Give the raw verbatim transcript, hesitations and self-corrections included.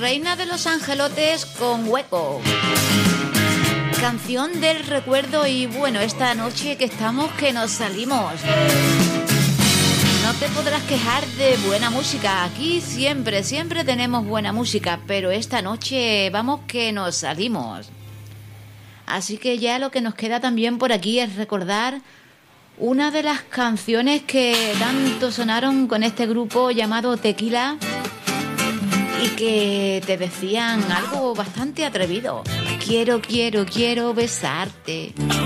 Reina de los Angelotes con Hueco. Canción del recuerdo y bueno, esta noche que estamos que nos salimos. No te podrás quejar de buena música. Aquí siempre, siempre tenemos buena música, pero esta noche vamos que nos salimos. Así que ya lo que nos queda también por aquí es recordar una de las canciones que tanto sonaron con este grupo llamado Tequila y que te decían algo bastante atrevido. Quiero, quiero, quiero besarte.